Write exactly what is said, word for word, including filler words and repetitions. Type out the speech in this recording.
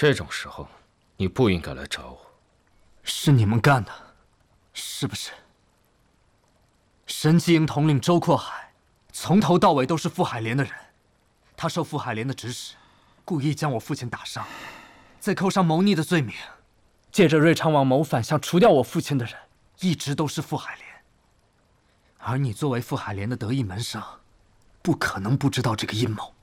这种时候，你不应该来找我。 是你们干的，是不是？神机营统领周阔海，从头到尾都是傅海莲的人。他受傅海莲的指使，故意将我父亲打伤，再扣上谋逆的罪名。借着瑞昌王谋反，想除掉我父亲的人，一直都是傅海莲。而你作为傅海莲的得意门生，不可能不知道这个阴谋。